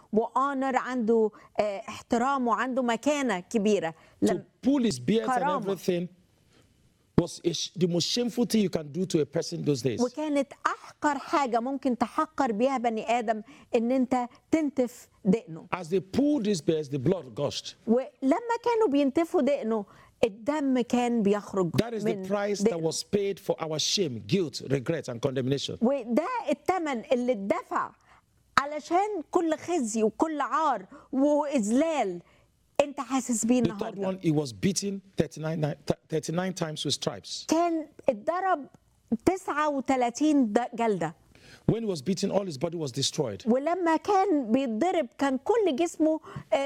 وآنر، عنده احترام وعنده مكانة كبيرة. To pull his beard and كرامة. everything was the most shameful thing you can do to a person those days. وكانت أحقر حاجة ممكن تحقر بيها بني آدم إن أنت تنتف دقنه. As they pulled his beard, the blood gushed. ولما كانوا بينتفوا دقنه الدم كان بيخرج That is the من price that دقنه. was paid for our shame, guilt, regret, and condemnation. وده الثمن اللي اتدفع علشان كل خزي وكل عار وإذلال أنت حاسس بيه The third النهارده. one, he was beaten 39 times with stripes. كان اتضرب 39 جلدة. When he was beaten, all his body was destroyed. ولما كان بيتضرب كان كل جسمه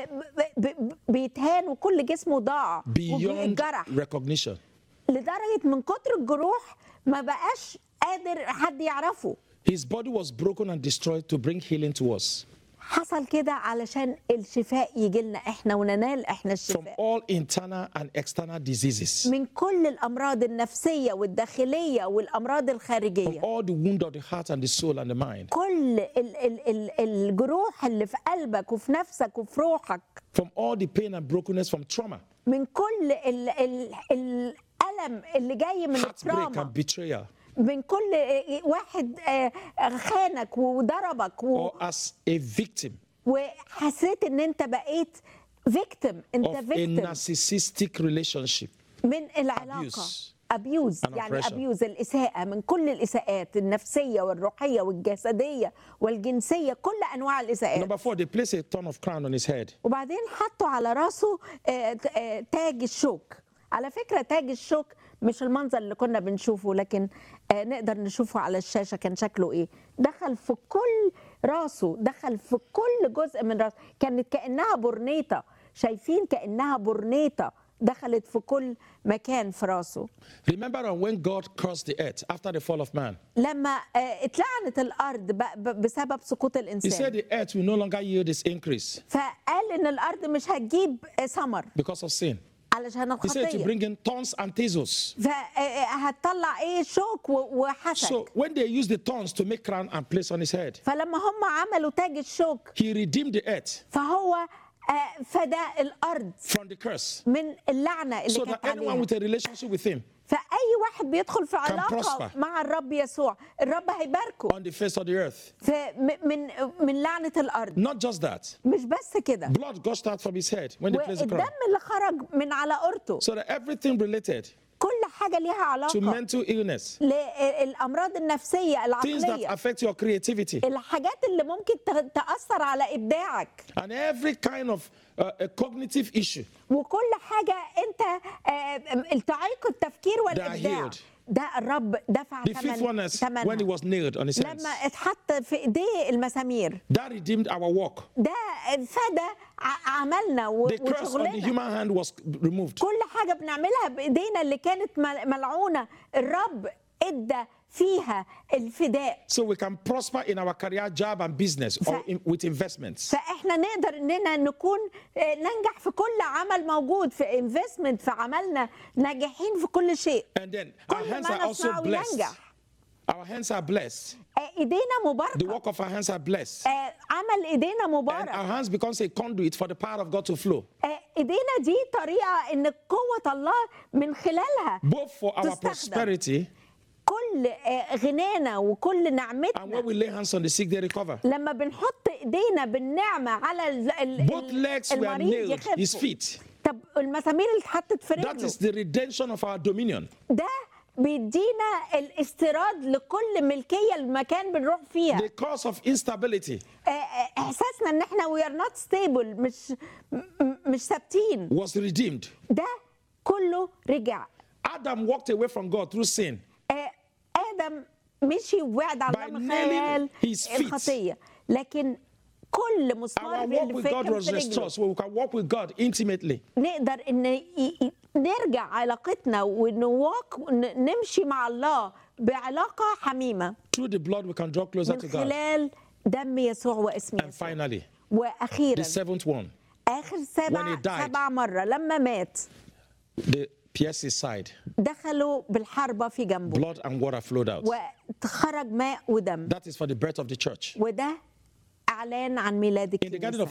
بيتهان وكل جسمه ضاع Beyond وبيتجرح recognition. لدرجة من كتر الجروح ما بقاش قادر حد يعرفه. His body was broken and destroyed to bring healing to us. حصل كده علشان الشفاء يجي لنا احنا وننال احنا From الشفاء all internal and external diseases. من كل الامراض النفسية والداخلية والامراض From الخارجية. all the wound of the heart and the soul and the mind. كل الجروح اللي في قلبك وفي نفسك وفي روحك. From all the pain and brokenness from trauma, من كل الألم اللي جاي من heartbreak التراما. and betrayal. من كل واحد خانك وضربك Or as a victim وحسيت ان انت بقيت victim. انت of a victim narcissistic relationship. من العلاقة. abuse abuse and يعني oppression. abuse الإساءة من كل الإساءات النفسية والروحية والجسدية والجنسية كل أنواع الإساءات. Number 4, they place a ton of crown on his head. وبعدين حطوا على راسه تاج الشوك. على فكرة تاج الشوك مش المنظر اللي كنا بنشوفه لكن نقدر نشوفه على الشاشة كان شكله ايه. دخل في كل راسه، دخل في كل جزء من راسه، كانت كأنها برنيطة. شايفين كأنها برنيطة دخلت في كل مكان في راسه. Remember when God cursed the earth after the fall of man? لما اتلعنت الأرض بسبب سقوط He said الإنسان the earth will no longer yield its increase فقال إن الأرض مش هتجيب ثمر because of sin. علشان He said to الخطية. bring in thorns and thistles. فهتطلع ايه شوك وحسد. So when they used the thorns to make crown and place on his head, فلما هم عملوا تاج الشوك he redeemed the earth فهو فدى الارض from the curse من اللعنه اللي so that كانت anyone عليها. with a relationship with him فاي واحد بيدخل في علاقه prosper مع الرب يسوع الرب هيباركه on the face of the earth. من لعنه الارض. Not just that, مش بس كده، blood gushed out from his head when they placed the والدم crown. اللي خرج من على قرطه. So that everything related كل حاجه ليها to علاقه mental illness, للامراض النفسيه things that العقليه، affect your creativity, الحاجات اللي ممكن تاثر على ابداعك، and every kind of a cognitive issue وكل حاجة أنت التعيق التفكير والإبداع. healed. ده الرب دفع The fifth one is when he ثمنها was nailed on his hands. لما اتحط في إيديه المسامير. That redeemed our work. ده فدى عملنا The curse on the وشغلنا. human hand was removed. كل حاجة بنعملها بإيدينا اللي كانت ملعونة الرب ادى فيها الفداء. So we can prosper in our career, job, and business or with investments. فاحنا نقدر اننا نكون ننجح في كل عمل موجود في انفستمنت في عملنا، ناجحين في كل شيء. And then our كل hands ما are also نصنعه blessed. ينجح. Our hands are blessed. ايدينا The مباركة. work of our hands are blessed. عمل ايدينا And مبارك. our hands becomes a conduit for the power of God to flow. ايدينا دي طريقة ان قوة الله من خلالها Both for our تستخدم. prosperity كل غنانا وكل and when نعمتنا. we lay hands on the sick, they recover. لما بنحط ايدينا بالنعمة على Both legs were المريض nailed, his يخف. feet. طب المسامير اللي اتحطت في That رجله is the redemption of our dominion. ده بيدينا الاستيراد لكل ملكية المكان بنروح فيها. The cause of instability احساسنا ان احنا we are not stable مش ثابتين was redeemed. ده كله رجع. Adam walked away from God through sin. آدم مشي وبعد عن By الله من خلال nailing his feet. الخطية، لكن كل مسمار Our walk with God اللي was في restored, رجله so we can walk with God intimately. نقدر ان نرجع علاقتنا ونمشي مع الله بعلاقة حميمة Through the blood, we can draw closer من to God. خلال دم يسوع واسم And يسوع. finally, وأخيرا the seventh one, آخر When he died. سبع مرة لما مات the pierced his side. دخلوا بالحربة في جنبه Blood and water flowed out. وخرج ماء ودم. That is for the birth of the church. وده اعلان عن ميلاد In the Garden الكنيسه. of